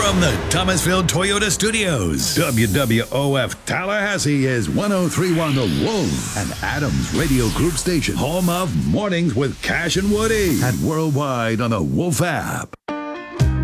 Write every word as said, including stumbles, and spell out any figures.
From the Thomasville Toyota Studios, W W O F Tallahassee is one oh three point one The Wolf, an Adams Radio Group station, home of Mornings with Cash and Woody, and worldwide on the Wolf app.